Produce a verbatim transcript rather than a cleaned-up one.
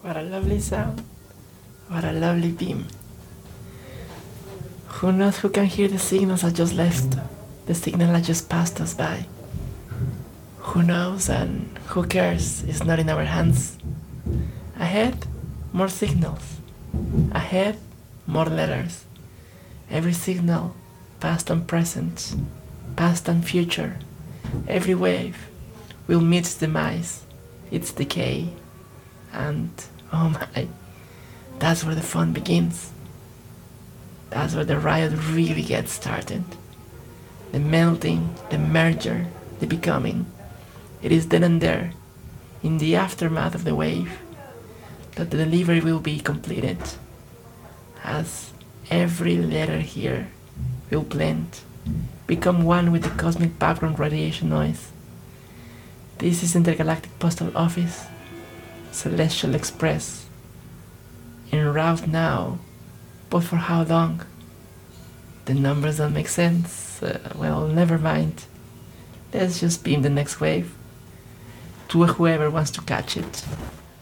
What a lovely sound. What a lovely beam. Who knows who can hear the signals that just left, the signal that just passed us by? Who knows and who cares? It's not in our hands. Ahead, more signals. Ahead, more letters. Every signal, past and present, past and future. Every wave will meet its demise, its decay. And, oh my, that's where the fun begins. That's where the riot really gets started. The melting, the merger, the becoming. It is then and there, in the aftermath of the wave, that the delivery will be completed, as every letter here will blend, become one with the cosmic background radiation noise. This is Intergalactic Postal Office, Celestial Express, en route now, but for how long? The numbers don't make sense. Uh, well, never mind. Let's just beam the next wave to whoever wants to catch it.